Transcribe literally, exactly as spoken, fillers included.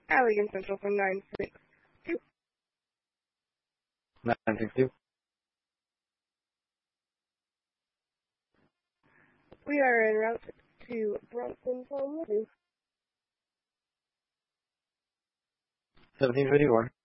Allegan Central from nine six two. nine six two. We are en route to Bronson from Woodoo. seventeen fifty-four.